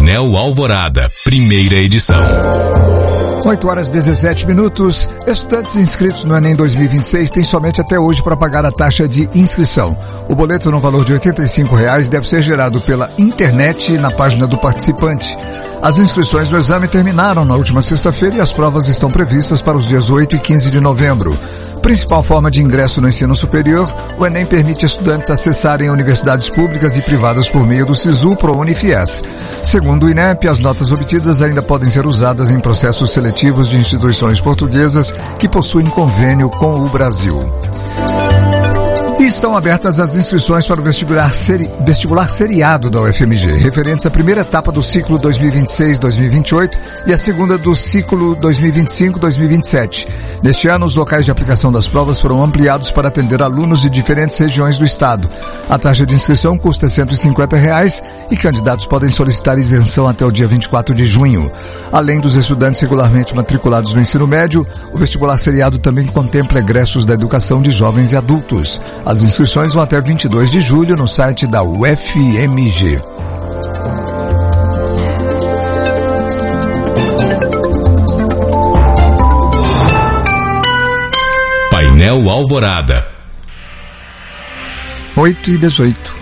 Painel Alvorada, primeira edição. 8h17. Estudantes inscritos no Enem 2026 têm somente até hoje para pagar a taxa de inscrição. O boleto no valor de R$ 85 deve ser gerado pela internet na página do participante. As inscrições do exame terminaram na última sexta-feira e as provas estão previstas para os dias 8 e 15 de novembro. Principal forma de ingresso no ensino superior, o Enem permite estudantes acessarem universidades públicas e privadas por meio do SISU, ProUni e FIES. Segundo o INEP, as notas obtidas ainda podem ser usadas em processos seletivos de instituições portuguesas que possuem convênio com o Brasil. E estão abertas as inscrições para o vestibular seriado da UFMG, referentes à primeira etapa do ciclo 2026-2028 e a segunda do ciclo 2025-2027. Neste ano, os locais de aplicação das provas foram ampliados para atender alunos de diferentes regiões do estado. A taxa de inscrição custa R$ 150 e candidatos podem solicitar isenção até o dia 24 de junho. Além dos estudantes regularmente matriculados no ensino médio, o vestibular seriado também contempla egressos da educação de jovens e adultos. As inscrições vão até 22 de julho no site da UFMG. Painel Alvorada. 8h18.